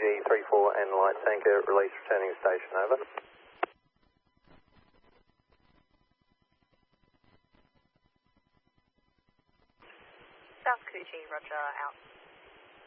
Coogee 34 and light tanker, release returning station, over. South Coogee, roger, out.